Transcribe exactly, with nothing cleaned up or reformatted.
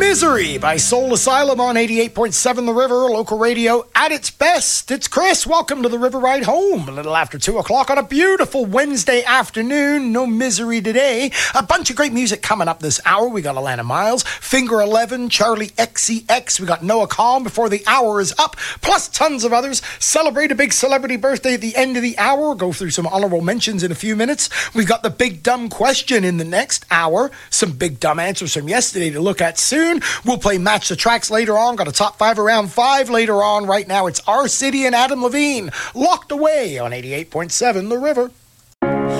Misery by Soul Asylum on eighty-eight point seven The River, local radio at its best. It's Chris. Welcome to the River Ride Home. A little after two o'clock on a beautiful Wednesday afternoon. No misery today. A bunch of great music coming up this hour. We got Alana Miles, Finger eleven, Charlie X C X. We got Noah Calm before the hour is up, plus tons of others. Celebrate a big celebrity birthday at the end of the hour. Go through some honorable mentions in a few minutes. We've got the big dumb question in the next hour. Some big dumb answers from yesterday to look at soon. We'll play Match the Tracks later on. Got a top five around five later on. Right now it's R City and Adam Levine. Locked Away on eighty-eight point seven The River.